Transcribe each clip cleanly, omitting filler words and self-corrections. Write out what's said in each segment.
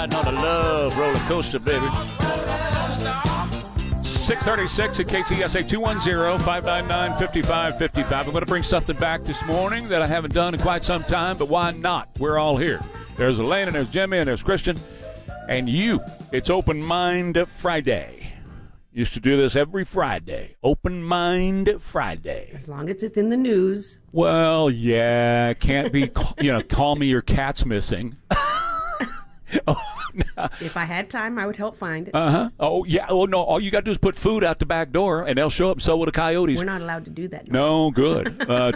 riding on a love roller coaster, baby. 636 at KTSA 210-599-5555. I'm going to bring something back this morning that I haven't done in quite some time, but why not? We're all here. There's Elaine, and there's Jimmy, and there's Christian, and you. It's Open Mind Friday. Used to do this every Friday. Open Mind Friday. As long as it's in the news. Well, yeah, can't be, call me your cat's missing. Oh, no. If I had time, I would help find it. Uh-huh. Oh, yeah. Oh, no, all you got to do is put food out the back door, and they'll show up, and so will the coyotes. We're not allowed to do that. No, good.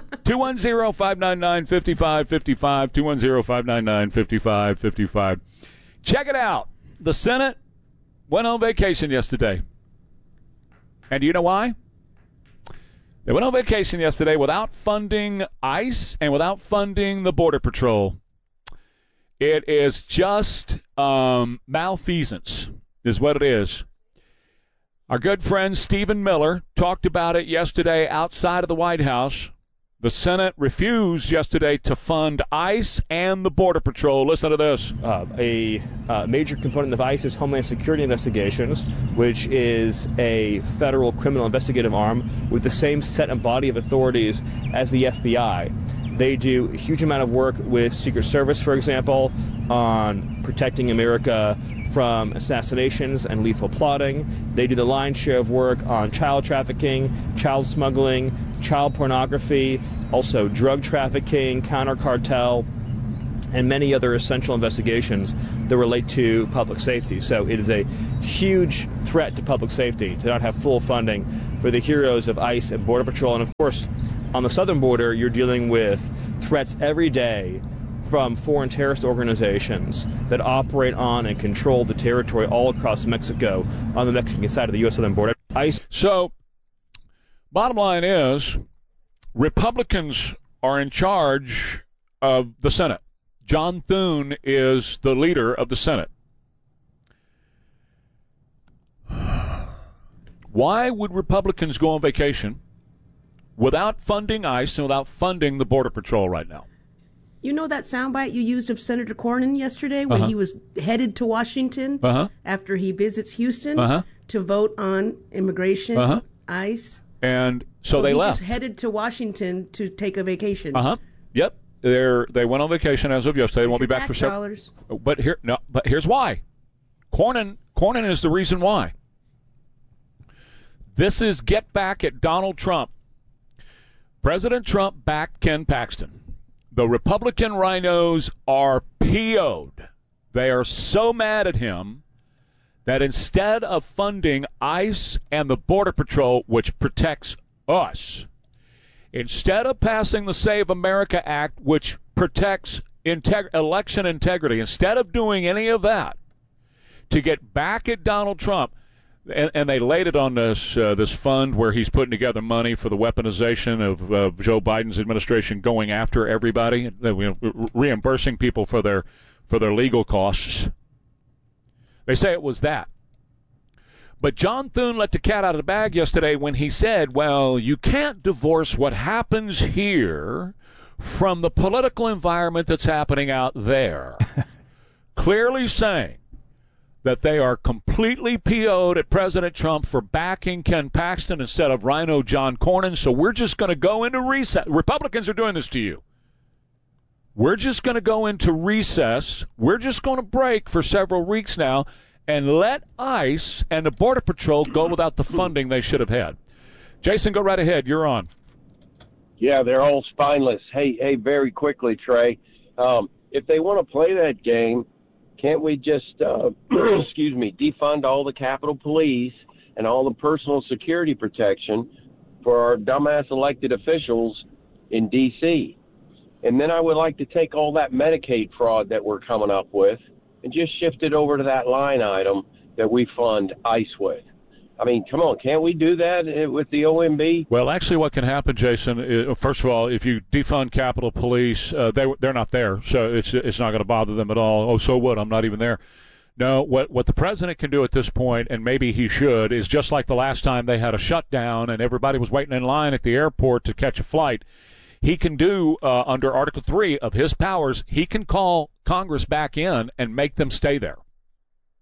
210-599-5555, 210-599-5555. Check it out. The Senate went on vacation yesterday. And do you know why? They went on vacation yesterday without funding ICE and without funding the Border Patrol. It is just malfeasance is what it is. Our good friend Stephen Miller talked about it yesterday outside of the White House. The Senate refused yesterday to fund ICE and the Border Patrol. Listen to this. A major component of ICE is Homeland Security Investigations, which is a federal criminal investigative arm with the same set and body of authorities as the FBI. They do a huge amount of work with Secret Service, for example, on protecting America from assassinations and lethal plotting. They do the lion's share of work on child trafficking, child smuggling, child pornography, also drug trafficking, counter-cartel, and many other essential investigations that relate to public safety. So it is a huge threat to public safety to not have full funding for the heroes of ICE and Border Patrol. And of course, on the southern border, you're dealing with threats every day from foreign terrorist organizations that operate on and control the territory all across Mexico on the Mexican side of the U.S. southern border. So, bottom line is, Republicans are in charge of the Senate. John Thune is the leader of the Senate. Why would Republicans go on vacation without funding ICE and without funding the Border Patrol right now? You know that soundbite you used of Senator Cornyn yesterday when he was headed to Washington after he visits Houston to vote on immigration, ICE? And so they left. Just headed to Washington to take a vacation. Yep. They went on vacation as of yesterday. They won't be back for several dollars. But here's why. Cornyn is the reason why. This is get back at Donald Trump. President Trump backed Ken Paxton. The Republican rhinos are PO'd. They are so mad at him that instead of funding ICE and the Border Patrol, which protects us, instead of passing the Save America Act, which protects election integrity, instead of doing any of that, to get back at Donald Trump, and they laid it on this fund where he's putting together money for the weaponization of Joe Biden's administration, going after everybody, reimbursing people for their legal costs. They say it was that. But John Thune let the cat out of the bag yesterday when he said, well, you can't divorce what happens here from the political environment that's happening out there. Clearly saying that they are completely PO'd at President Trump for backing Ken Paxton instead of Rhino John Cornyn, so we're just going to go into recess. Republicans are doing this to you. We're just going to go into recess. We're just going to break for several weeks now and let ICE and the Border Patrol go without the funding they should have had. Jason, go right ahead. You're on. Yeah, they're all spineless. Hey, very quickly, Trey. If they want to play that game, can't we just, defund all the Capitol Police and all the personal security protection for our dumbass elected officials in D.C.? And then I would like to take all that Medicaid fraud that we're coming up with and just shift it over to that line item that we fund ICE with. I mean, come on, can't we do that with the OMB? Well, actually what can happen, Jason, is, first of all, if you defund Capitol Police, they're not there, so it's not going to bother them at all. Oh, so what? I'm not even there. No, what the president can do at this point, and maybe he should, is just like the last time they had a shutdown and everybody was waiting in line at the airport to catch a flight, he can do, under Article 3 of his powers, he can call Congress back in and make them stay there.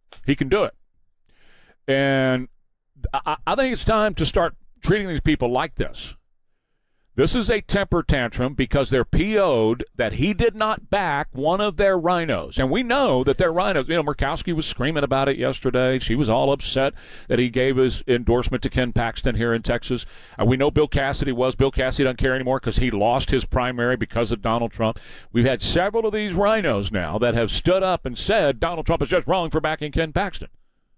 He can do it. And I think it's time to start treating these people like this. This is a temper tantrum because they're PO'd that he did not back one of their rhinos. And we know that they're rhinos. Murkowski was screaming about it yesterday. She was all upset that he gave his endorsement to Ken Paxton here in Texas. We know Bill Cassidy was. Bill Cassidy doesn't care anymore because he lost his primary because of Donald Trump. We've had several of these rhinos now that have stood up and said Donald Trump is just wrong for backing Ken Paxton.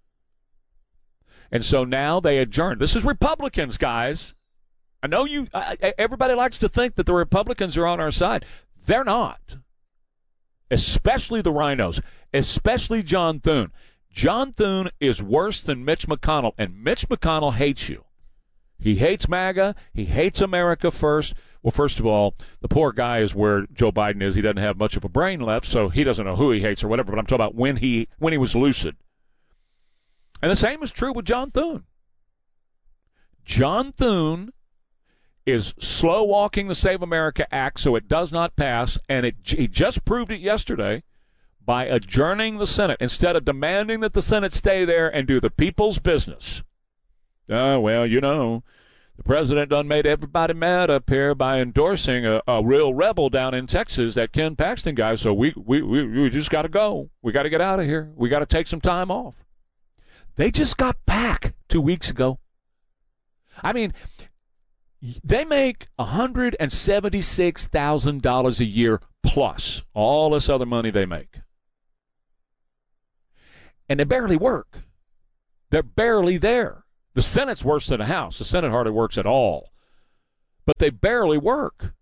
And so now they adjourn. This is Republicans, guys. I know everybody likes to think that the Republicans are on our side. They're not. Especially the rhinos. Especially John Thune. John Thune is worse than Mitch McConnell, and Mitch McConnell hates you. He hates MAGA. He hates America first. Well, first of all, the poor guy is where Joe Biden is. He doesn't have much of a brain left, so he doesn't know who he hates or whatever, but I'm talking about when he was lucid. And the same is true with John Thune. John Thune is slow-walking the Save America Act so it does not pass, and he just proved it yesterday by adjourning the Senate instead of demanding that the Senate stay there and do the people's business. The president done made everybody mad up here by endorsing a real rebel down in Texas, that Ken Paxton guy, so we just got to go. We got to get out of here. We got to take some time off. They just got back 2 weeks ago. I mean, they make $176,000 a year plus all this other money they make. And they barely work. They're barely there. The Senate's worse than the House. The Senate hardly works at all. But they barely work.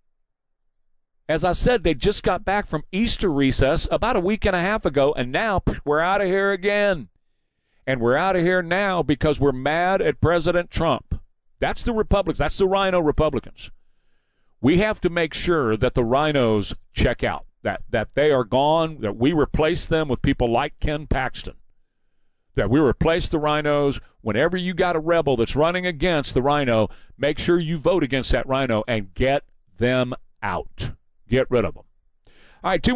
As I said, they just got back from Easter recess about a week and a half ago, and now we're out of here again. And we're out of here now because we're mad at President Trump. That's the Republicans. That's the Rhino Republicans. We have to make sure that the rhinos check out, that they are gone, that we replace them with people like Ken Paxton, that we replace the rhinos. Whenever you got a rebel that's running against the rhino, make sure you vote against that rhino and get them out. Get rid of them. All right,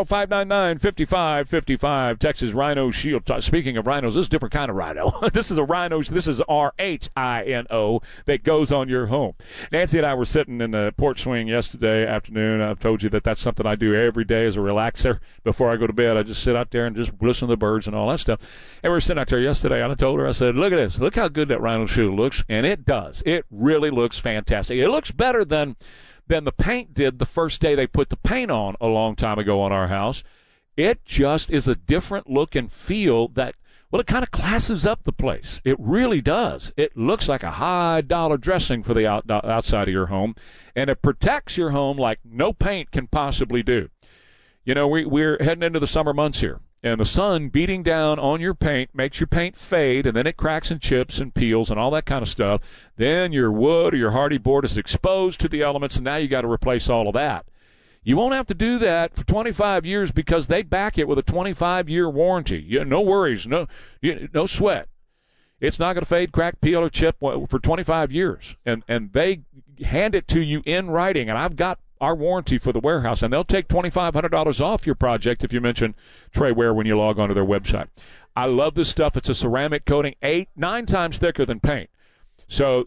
210-599-5555, Texas Rhino Shield. Speaking of rhinos, this is a different kind of rhino. This is a rhino. This is R-H-I-N-O that goes on your home. Nancy and I were sitting in the porch swing yesterday afternoon. I've told you that that's something I do every day as a relaxer. Before I go to bed, I just sit out there and just listen to the birds and all that stuff. And we were sitting out there yesterday, and I told her, I said, look at this. Look how good that Rhino Shield looks. And it does. It really looks fantastic. It looks better than the paint did the first day they put the paint on a long time ago on our house. It just is a different look and feel that, well, it kind of classes up the place. It really does. It looks like a high-dollar dressing for the outside of your home, and it protects your home like no paint can possibly do. You know, we're heading into the summer months here, and the sun beating down on your paint makes your paint fade, and then it cracks and chips and peels and all that kind of stuff. Then your wood or your hardy board is exposed to the elements, and now you got to replace all of that. You won't have to do that for 25 years because they back it with a 25-year warranty. No worries, no sweat. It's not going to fade, crack, peel, or chip for 25 years. And they hand it to you in writing, and I've got our warranty for the warehouse, and they'll take $2,500 off your project if you mention Trey Ware when you log onto their website. I love this stuff. It's a ceramic coating, 8-9 times thicker than paint. So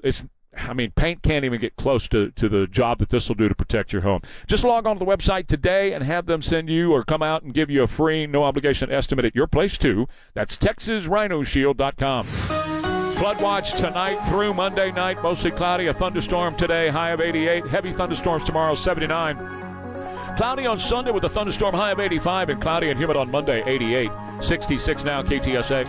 paint can't even get close to the job that this will do to protect your home. Just log on to the website today and have them send you or come out and give you a free, no-obligation estimate at your place, too. That's TexasRhinoShield.com. Flood watch tonight through Monday night, mostly cloudy, a thunderstorm today, high of 88. Heavy thunderstorms tomorrow, 79. Cloudy on Sunday with a thunderstorm high of 85, and cloudy and humid on Monday, 88. 66 now, KTSA.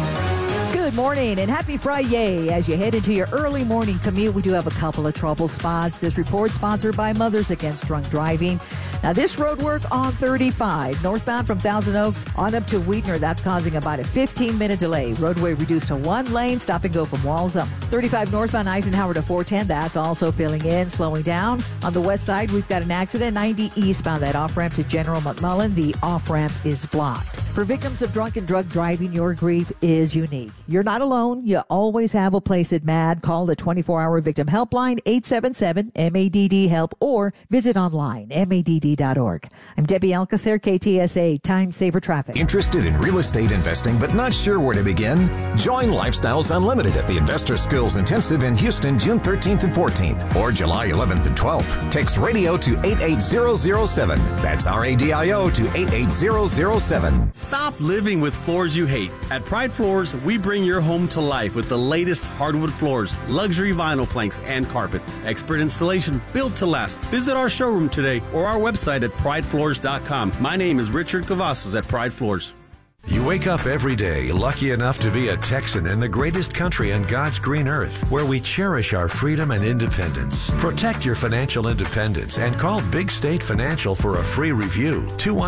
Good morning and happy Friday. As you head into your early morning commute, we do have a couple of trouble spots. This report sponsored by Mothers Against Drunk Driving. Now, this road work on 35, northbound from Thousand Oaks on up to Wheatner. That's causing about a 15-minute delay. Roadway reduced to one lane, stop and go from Walzham. 35 northbound Eisenhower to 410. That's also filling in, slowing down. On the west side, we've got an accident. 90 eastbound, that off-ramp to General McMullen. The off-ramp is blocked. For victims of drunk and drug driving, your grief is unique. You're not alone. You always have a place at MADD. Call the 24-hour victim helpline, 877-MADD-HELP, or visit online, madd.org. I'm Debbie Alcacer, KTSA, Time Saver Traffic. Interested in real estate investing but not sure where to begin? Join Lifestyles Unlimited at the Investor Skills Intensive in Houston, June 13th and 14th, or July 11th and 12th. Text radio to 88007. That's RADIO to 88007. Stop living with floors you hate. At Pride Floors, we bring your home to life with the latest hardwood floors, luxury vinyl planks, and carpet. Expert installation built to last. Visit our showroom today or our website at pridefloors.com. My name is Richard Cavazos at Pride Floors. You wake up every day lucky enough to be a Texan in the greatest country on God's green earth, where we cherish our freedom and independence. Protect your financial independence and call Big State Financial for a free review.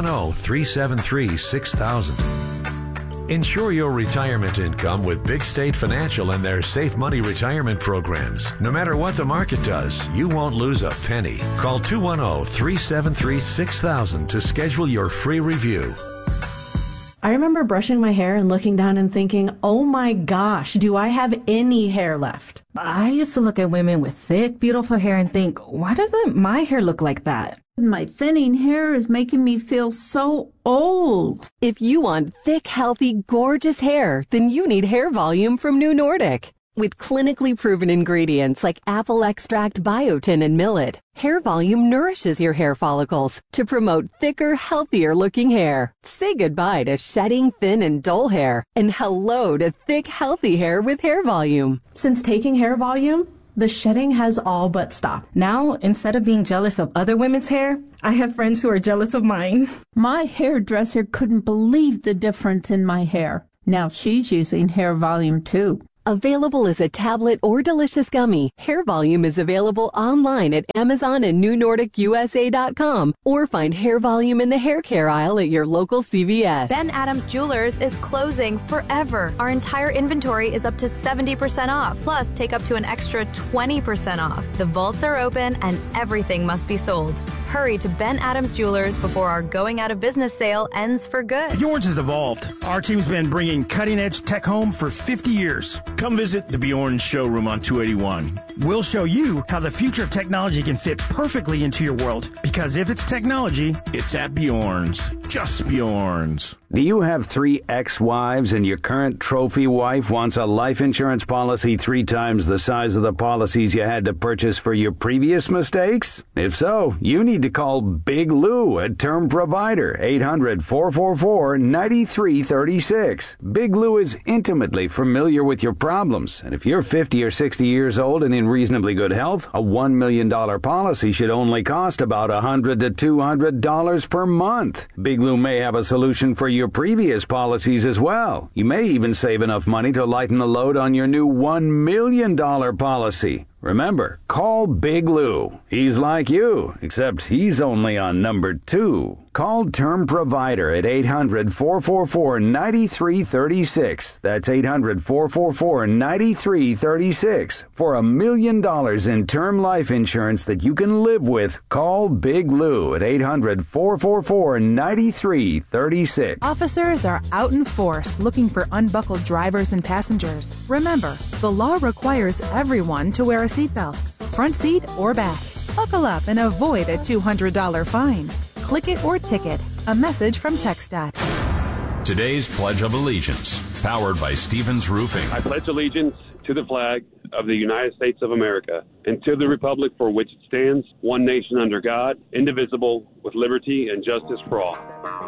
210-373-6000. Ensure your retirement income with Big State Financial and their Safe Money retirement programs. No matter what the market does, you won't lose a penny. Call 210-373-6000 to schedule your free review. I remember brushing my hair and looking down and thinking, oh my gosh, do I have any hair left? I used to look at women with thick, beautiful hair and think, why doesn't my hair look like that? My thinning hair is making me feel so old. If you want thick, healthy, gorgeous hair, then you need Hair Volume from New Nordic. With clinically proven ingredients like apple extract, biotin, and millet, Hair Volume nourishes your hair follicles to promote thicker, healthier-looking hair. Say goodbye to shedding, thin, and dull hair, and hello to thick, healthy hair with Hair Volume. Since taking Hair Volume, the shedding has all but stopped. Now, instead of being jealous of other women's hair, I have friends who are jealous of mine. My hairdresser couldn't believe the difference in my hair. Now she's using Hair Volume too. Available as a tablet or delicious gummy, Hair Volume is available online at Amazon and NewNordicUSA.com, or find Hair Volume in the hair care aisle at your local CVS. Ben Adams Jewelers is closing forever. Our entire inventory is up to 70% off. Plus, take up to an extra 20% off. The vaults are open and everything must be sold. Hurry to Ben Adams Jewelers before our going out of business sale ends for good. Bjorn's has evolved. Our team's been bringing cutting-edge tech home for 50 years. Come visit the Bjorn's showroom on 281. We'll show you how the future of technology can fit perfectly into your world. Because if it's technology, it's at Bjorn's. Just Bjorn's. Do you have 3 ex-wives and your current trophy wife wants a life insurance policy 3 times the size of the policies you had to purchase for your previous mistakes? If so, you need to call Big Lou at Term Provider, 800-444-9336. Big Lou is intimately familiar with your problems, and if you're 50 or 60 years old and in reasonably good health, a $1 million policy should only cost about $100 to $200 per month. Big Lou may have a solution for your previous policies as well. You may even save enough money to lighten the load on your new $1 million policy. Remember, call Big Lou. He's like you, except he's only on number 2. Call Term Provider at 800-444-9336. That's 800-444-9336. For $1 million in term life insurance that you can live with, call Big Lou at 800-444-9336. Officers are out in force looking for unbuckled drivers and passengers. Remember, the law requires everyone to wear a seatbelt, front seat or back. Buckle up and avoid a $200 fine. Click it or ticket. A message from TxDOT. Today's Pledge of Allegiance, powered by Stevens Roofing. I pledge allegiance to the flag of the United States of America and to the republic for which it stands, one nation under God, indivisible, with liberty and justice for all.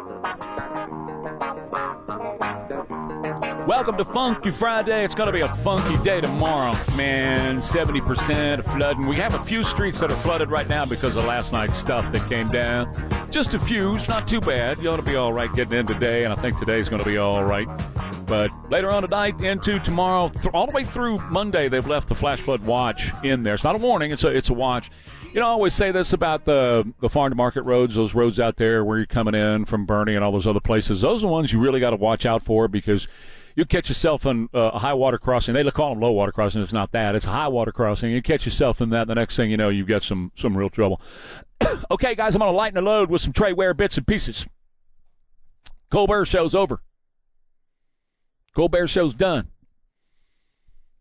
Welcome to Funky Friday. It's going to be a funky day tomorrow, man. 70% of flooding. We have a few streets that are flooded right now because of last night's stuff that came down. Just a few. It's not too bad. You ought to be all right getting in today, and I think today's going to be all right. But later on tonight into tomorrow, all the way through Monday, they've left the flash flood watch in there. It's not a warning. It's a watch. You know, I always say this about the farm to market roads, those roads out there where you're coming in from Bernie and all those other places. Those are the ones you really got to watch out for, because you catch yourself in a high water crossing. They call them low water crossing. It's not that. It's a high water crossing. You catch yourself in that, the next thing you know, you've got some real trouble. Okay, guys, I'm going to lighten the load with some Trey Ware bits and pieces. Colbert Show's over. Colbert Show's done.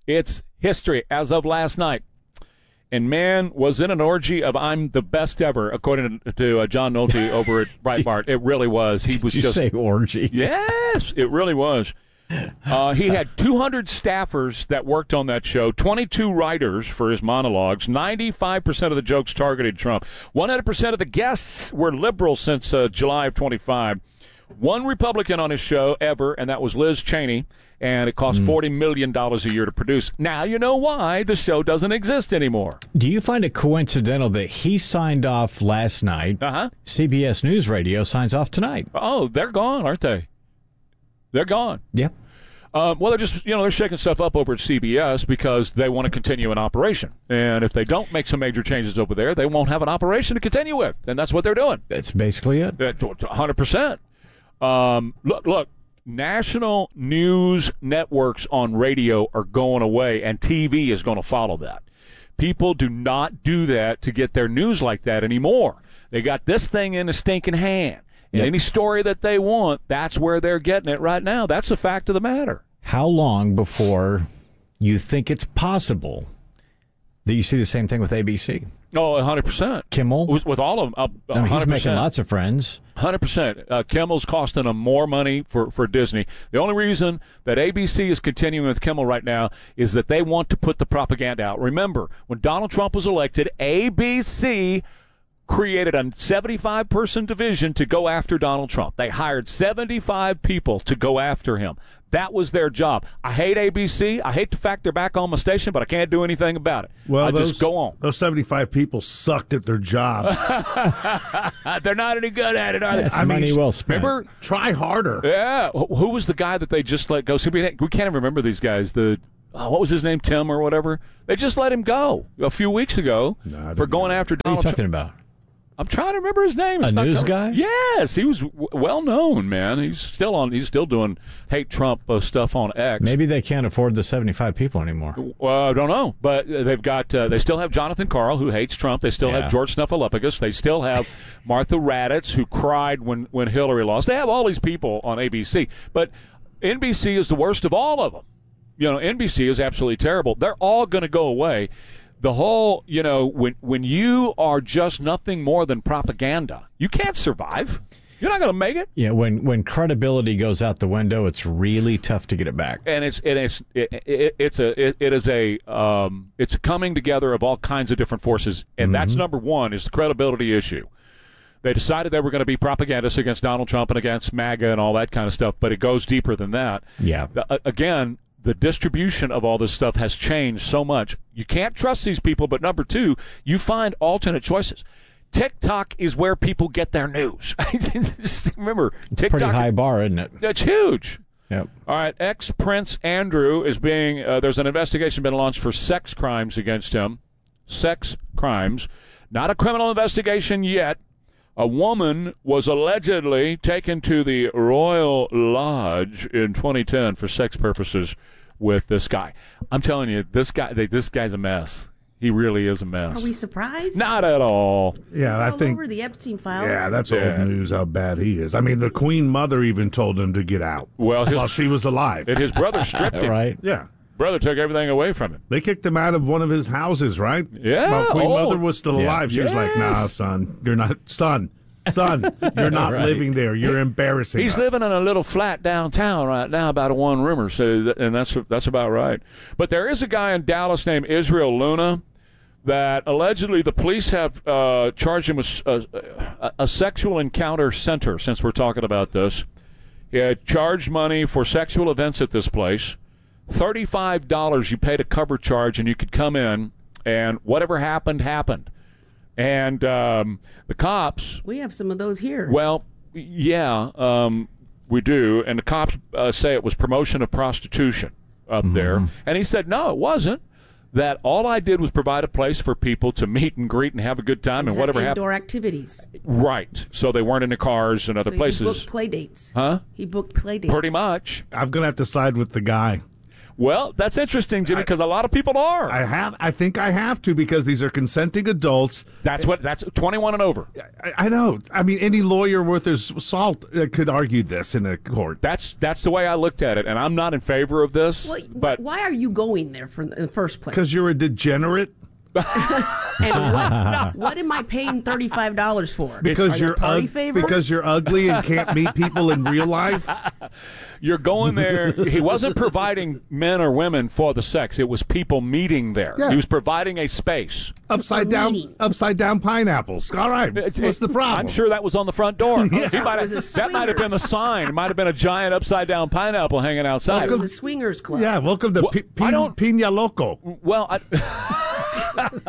It's history as of last night. And man was in an orgy of "I'm the best ever," according to John Nolte over at Breitbart. It really was. He was Did you say orgy? Yes, it really was. He had 200 staffers that worked on that show, 22 writers for his monologues. 95% of the jokes targeted Trump. 100% of the guests were liberal since July of 25. One Republican on his show ever, and that was Liz Cheney, and it cost $40 million a year to produce. Now you know why the show doesn't exist anymore. Do you find it coincidental that he signed off last night? CBS News Radio signs off tonight. Oh, they're gone, aren't they? They're gone. Yep. Well, they're just, they're shaking stuff up over at CBS because they want to continue an operation. And if they don't make some major changes over there, they won't have an operation to continue with. And that's what they're doing. That's basically it. 100%. Look, national news networks on radio are going away, and TV is going to follow that. People do not do that to get their news like that anymore. They got this thing in a stinking hand. And any story that they want, that's where they're getting it right now. That's a fact of the matter. How long before you think it's possible that you see the same thing with ABC? Oh, 100%. Kimmel? With all of them, 100%. He's making lots of friends. 100%. Kimmel's costing them more money for Disney. The only reason that ABC is continuing with Kimmel right now is that they want to put the propaganda out. Remember, when Donald Trump was elected, ABC created a 75-person division to go after Donald Trump. They hired 75 people to go after him. That was their job. I hate ABC. I hate the fact they're back on my station, but I can't do anything about it. Well, just go on. Those 75 people sucked at their job. They're not any good at it, are they? Money well spent. Remember? Try harder. Yeah. Who was the guy that they just let go? See, we can't even remember these guys. What was his name? Tim or whatever? They just let him go a few weeks ago for going after Donald Trump. What are you talking about? I'm trying to remember his name. It's a news guy? Yes, he was well known, man. He's still doing hate Trump stuff on X. Maybe they can't afford the 75 people anymore. I don't know, but they've got. They still have Jonathan Karl, who hates Trump. They still have George Snuffleupagus. They still have Martha Raddatz, who cried when Hillary lost. They have all these people on ABC, but NBC is the worst of all of them. NBC is absolutely terrible. They're all going to go away. The whole, when you are just nothing more than propaganda, you can't survive. You're not going to make it. Yeah, when credibility goes out the window, it's really tough to get it back. And it's a coming together of all kinds of different forces, and that's number one is the credibility issue. They decided they were going to be propagandists against Donald Trump and against MAGA and all that kind of stuff, but it goes deeper than that. Yeah. Again, the distribution of all this stuff has changed so much. You can't trust these people, but number two, you find alternate choices. TikTok is where people get their news. Remember, TikTok. Pretty high bar, isn't it? That's huge. Yep. All right, ex-Prince Andrew is being, there's an investigation been launched for sex crimes against him. Sex crimes. Not a criminal investigation yet. A woman was allegedly taken to the Royal Lodge in 2010 for sex purposes with this guy. I'm telling you, this guy's a mess. He really is a mess. Are we surprised? Not at all. Yeah, I think over the Epstein files. Yeah, that's old news how bad he is. I mean, the Queen Mother even told him to get out while she was alive. And his brother stripped him. Right? Yeah. Brother took everything away from him. They kicked him out of one of his houses, right? Yeah. While Queen Mother was still alive. She was like, nah, son, you're not, son, you're not living there. You're embarrassing He's us. living in a little flat downtown right now, about a one-roomer, and that's about right. But there is a guy in Dallas named Israel Luna that allegedly the police have charged him with a sexual encounter center, since we're talking about this. He had charged money for sexual events at this place. $35 you paid a cover charge, and you could come in, and whatever happened, happened. And the cops... We have some of those here. Well, yeah, we do. And the cops say it was promotion of prostitution up there. And he said, no, it wasn't. That all I did was provide a place for people to meet and greet and have a good time and whatever happened. Indoor activities. Right. So they weren't in the cars and other places. He booked play dates. Huh? He booked play dates. Pretty much. I'm going to have to side with the guy. Well, that's interesting, Jimmy, because a lot of people are. I think I have to, because these are consenting adults. That's 21 and over. I know. I mean, any lawyer worth his salt could argue this in a court. That's the way I looked at it, and I'm not in favor of this. Well, but why are you going there in the first place? Because you're a degenerate. And what am I paying $35 for? Because you're because you're ugly and can't meet people in real life. You're going there. He wasn't providing men or women for the sex. It was people meeting there. Yeah. He was providing a space. Upside down pineapples. All right. What's the problem? I'm sure that was on the front door. Yeah. That might have been the sign. It might have been a giant upside down pineapple hanging outside. It was a swingers club. Yeah. Welcome to Pina Loco. Well, What's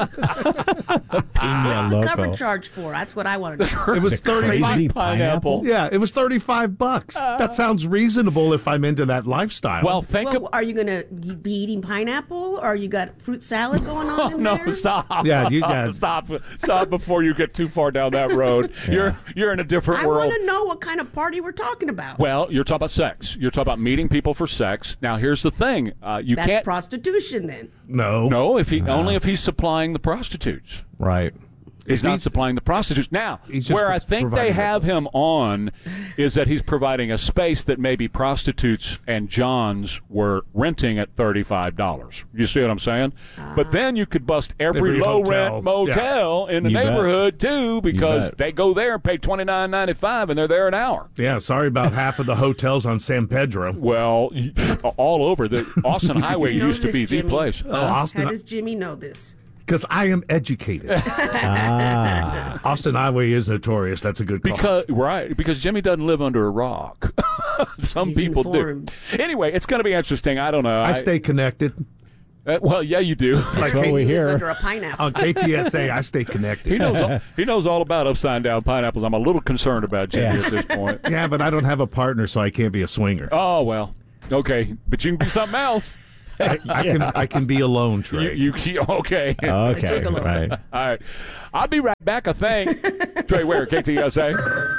the cover charge for? That's what I want to know. It was $35 pineapple. Yeah, it was $35. That sounds reasonable if I'm into that lifestyle. Well, are you going to be eating pineapple, or you got fruit salad going on in there? No, stop. Yeah, stop before you get too far down that road. Yeah. You're in a different world. I want to know what kind of party we're talking about. Well, you're talking about sex. You're talking about meeting people for sex. Now, here's the thing: That's prostitution, then. No, only if he's supplying the prostitutes. Right. He's not supplying the prostitutes. Now, where I think they have him on is that he's providing a space that maybe prostitutes and Johns were renting at $35. You see what I'm saying? But then you could bust every low-rent motel in the neighborhood, too, because they go there and pay $29.95, and they're there an hour. Yeah, sorry about half of the hotels on San Pedro. Well, all over. The Austin Highway used to be the place. How does Jimmy know this? Because I am educated. Austin Highway is notorious. That's a good call. Because Jimmy doesn't live under a rock. Some people do. Anyway, it's going to be interesting. I don't know. I stay connected. Well, yeah, you do. That's what we hear. Under a pineapple. On KTSA, I stay connected. He knows all about upside down pineapples. I'm a little concerned about Jimmy at this point. Yeah, but I don't have a partner, so I can't be a swinger. Oh, well. Okay. But you can be something else. I can be alone, Trey. Okay. Okay. Right. All right. I'll be right back, I think. Trey Ware, KTSA.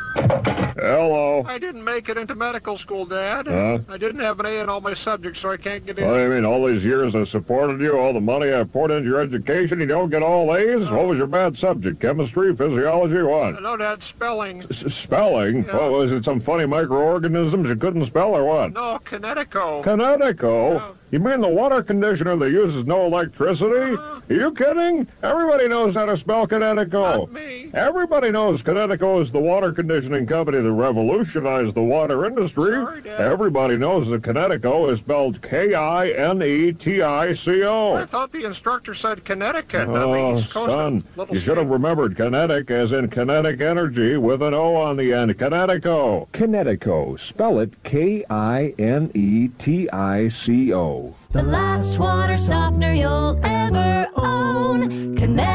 Hello. I didn't make it into medical school, Dad. I didn't have an A in all my subjects, so I can't get in. What do you mean, all these years I supported you, all the money I poured into your education, you don't get all A's? What was your bad subject? Chemistry, physiology, what? No, Dad, spelling. Spelling? Yeah. What, was it some funny microorganisms you couldn't spell or what? No, Kinetico. Kinetico? Yeah. You mean the water conditioner that uses no electricity? Are you kidding? Everybody knows how to spell Kinetico. Not me. Everybody knows Kinetico is the water conditioning company that revolutionized the water industry. Sorry, Dad. Everybody knows that Kinetico is spelled Kinetico. I thought the instructor said Connecticut. Oh, East Coast, son, little you should have remembered kinetic as in kinetic energy with an O on the end. Kinetico. Kinetico. Spell it Kinetico. The last water softener you'll ever own.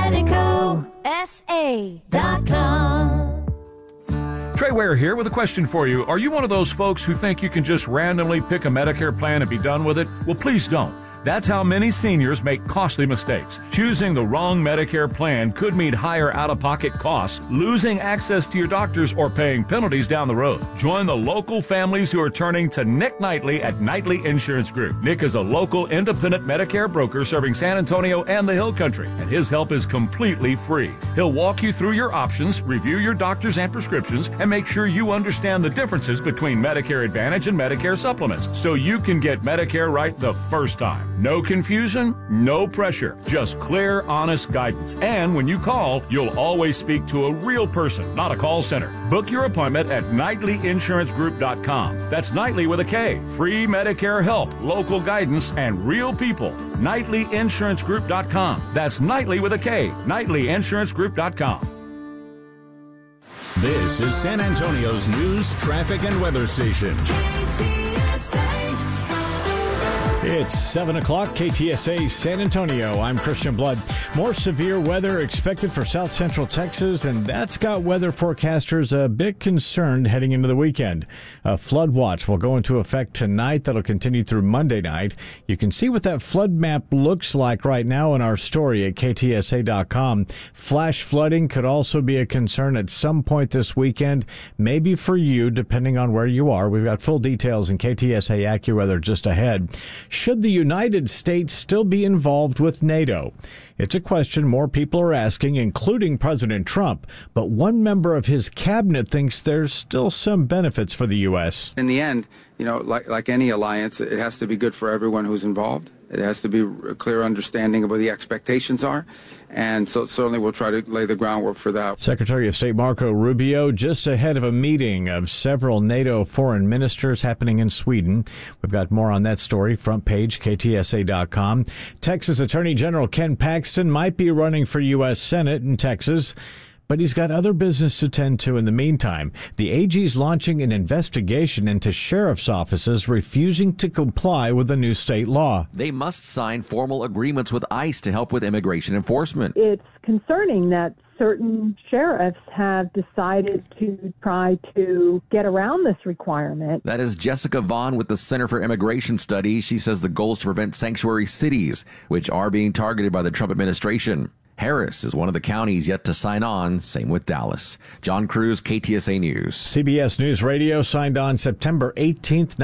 KineticoSA.com. Trey Ware here with a question for you. Are you one of those folks who think you can just randomly pick a Medicare plan and be done with it? Well, please don't. That's how many seniors make costly mistakes. Choosing the wrong Medicare plan could mean higher out-of-pocket costs, losing access to your doctors, or paying penalties down the road. Join the local families who are turning to Nick Knightley at Knightley Insurance Group. Nick is a local independent Medicare broker serving San Antonio and the Hill Country, and his help is completely free. He'll walk you through your options, review your doctors and prescriptions, and make sure you understand the differences between Medicare Advantage and Medicare Supplements, so you can get Medicare right the first time. No confusion, no pressure, just clear, honest guidance. And when you call, you'll always speak to a real person, not a call center. Book your appointment at KnightleyInsuranceGroup.com. That's Knightley with a K. Free Medicare help, local guidance, and real people. KnightleyInsuranceGroup.com. That's Knightley with a K. KnightleyInsuranceGroup.com. This is San Antonio's news, traffic, and weather station. It's 7 o'clock, KTSA San Antonio. I'm Christian Blood. More severe weather expected for south central Texas, and that's got weather forecasters a bit concerned heading into the weekend. A flood watch will go into effect tonight. That'll continue through Monday night. You can see what that flood map looks like right now in our story at KTSA.com. Flash flooding could also be a concern at some point this weekend, maybe for you, depending on where you are. We've got full details in KTSA AccuWeather just ahead. should the United States still be involved with NATO? It's a question more people are asking, including President Trump. But one member of his cabinet thinks there's still some benefits for the U.S. In the end, like any alliance, it has to be good for everyone who's involved. It has to be a clear understanding of what the expectations are. And so certainly we'll try to lay the groundwork for that. Secretary of State Marco Rubio just ahead of a meeting of several NATO foreign ministers happening in Sweden. We've got more on that story, front page, KTSA.com. Texas Attorney General Ken Paxton might be running for U.S. Senate in Texas, but he's got other business to tend to in the meantime. The AG's launching an investigation into sheriff's offices refusing to comply with the new state law. They must sign formal agreements with ICE to help with immigration enforcement. It's concerning that certain sheriffs have decided to try to get around this requirement. That is Jessica Vaughn with the Center for Immigration Studies. She says the goal is to prevent sanctuary cities, which are being targeted by the Trump administration. Harris is one of the counties yet to sign on. Same with Dallas. John Cruz, KTSA News. CBS News Radio signed on September 18th,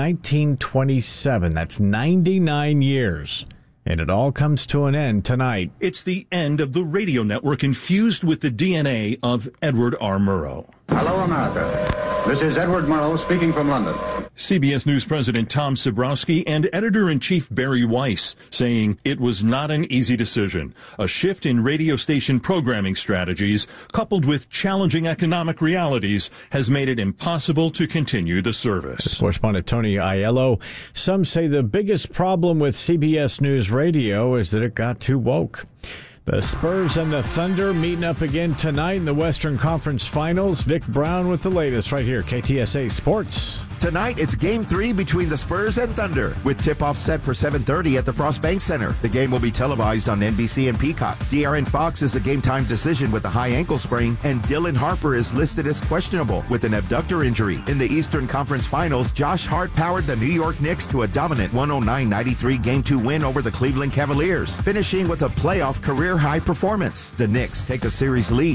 1927. That's 99 years. And it all comes to an end tonight. It's the end of the radio network infused with the DNA of Edward R. Murrow. Hello, America. This is Edward Murrow speaking from London. CBS News President Tom Cebrowski and Editor-in-Chief Barry Weiss saying it was not an easy decision. A shift in radio station programming strategies, coupled with challenging economic realities, has made it impossible to continue the service. Correspondent Tony Aiello. Some say the biggest problem with CBS News Radio is that it got too woke. The Spurs and the Thunder meeting up again tonight in the Western Conference Finals. Vic Brown with the latest right here, KTSA Sports. Tonight, it's Game 3 between the Spurs and Thunder, with tip-off set for 7:30 at the Frost Bank Center. The game will be televised on NBC and Peacock. De'Aaron Fox is a game-time decision with a high ankle sprain, and Dylan Harper is listed as questionable with an abductor injury. In the Eastern Conference Finals, Josh Hart powered the New York Knicks to a dominant 109-93 Game 2 win over the Cleveland Cavaliers, finishing with a playoff career-high performance. The Knicks take a series lead